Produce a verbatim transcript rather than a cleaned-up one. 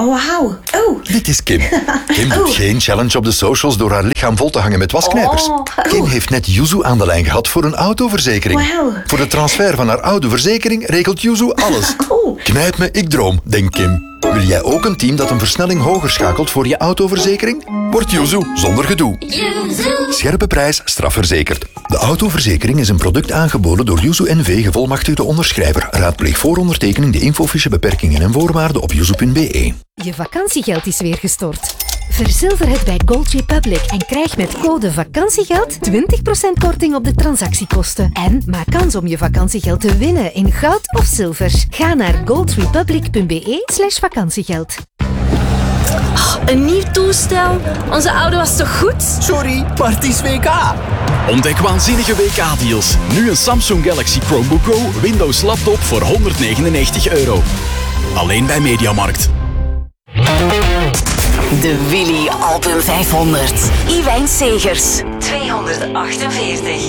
Oh, wauw. Oh. Dit is Kim. Kim doet Oh. geen challenge op de socials door haar lichaam vol te hangen met wasknijpers. Oh. Kim heeft net Yuzu aan de lijn gehad voor een autoverzekering. Wauw. Voor de transfer van haar oude verzekering regelt Yuzu alles. Oh. Knijp me, ik droom, denkt Kim. Wil jij ook een team dat een versnelling hoger schakelt voor je autoverzekering? Word Yuzu zonder gedoe. Scherpe prijs, strafverzekerd. De autoverzekering is een product aangeboden door Yuzu N V, gevolmachtigde onderschrijver. Raadpleeg voor ondertekening de infofiche beperkingen en voorwaarden op yuzu punt be. Je vakantiegeld is weer gestort. Verzilver het bij Gold Republic en krijg met code vakantiegeld twintig procent korting op de transactiekosten. En maak kans om je vakantiegeld te winnen in goud of zilver. Ga naar goldrepublic punt be slash vakantiegeld. Oh, een nieuw toestel? Onze oude was toch goed? Sorry, maar het is W K. Ontdek waanzinnige W K-deals. Nu een Samsung Galaxy Chromebook Go Windows laptop voor honderdnegenennegentig euro. Alleen bij Mediamarkt. De Willy Album vijfhonderd. Iwijn Segers. tweehonderdachtenveertig.